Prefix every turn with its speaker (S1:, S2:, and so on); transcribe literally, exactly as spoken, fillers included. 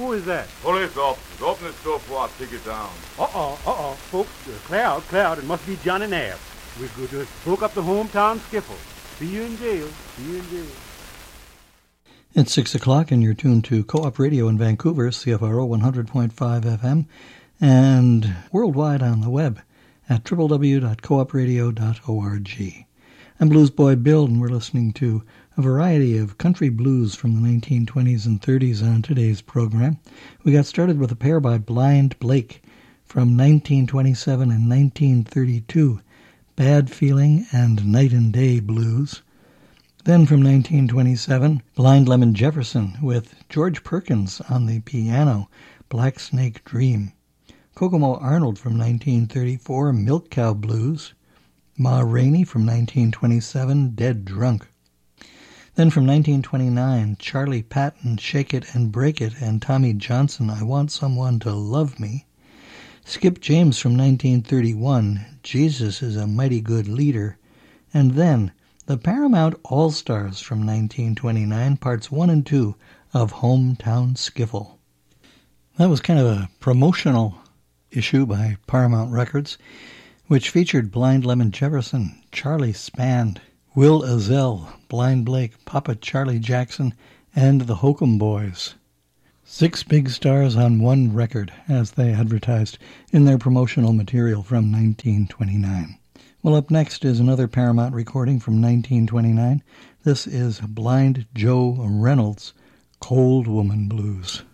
S1: Who is that?
S2: Police officers. Open this door before I take it down.
S1: Uh-oh, uh-oh. Folks, uh, clear out, clear out. It must be Johnny Nabb. We just broke up the hometown skiffle. See you in jail. See you in jail.
S3: It's six o'clock and you're tuned to Co-op Radio in Vancouver, C F R O one hundred point five F M, and worldwide on the web at w w w dot co op radio dot org. I'm Blues Boy Bill, and we're listening to a variety of country blues from the nineteen twenties and thirties on today's program. We got started with a pair by Blind Blake from nineteen twenty-seven and nineteen thirty-two, Bad Feeling and Night and Day Blues. Then from nineteen twenty-seven, Blind Lemon Jefferson with George Perkins on the piano, Black Snake Dream. Kokomo Arnold from nineteen thirty-four, Milk Cow Blues. Ma Rainey from nineteen twenty-seven, Dead Drunk. Then from nineteen twenty-nine, Charlie Patton, Shake It and Break It, and Tommy Johnson, I Want Someone to Love Me. Skip James from nineteen thirty-one, Jesus is a Mighty Good Leader. And then the Paramount All-Stars from nineteen twenty-nine, parts one and two of Hometown Skiffle. That was kind of a promotional issue by Paramount Records, which featured Blind Lemon Jefferson, Charlie Spand, Will Ezell, Blind Blake, Papa Charlie Jackson, and the Hokum Boys. Six big stars on one record, as they advertised in their promotional material from nineteen twenty-nine. Well, up next is another Paramount recording from nineteen twenty-nine. This is Blind Joe Reynolds' Cold Woman Blues.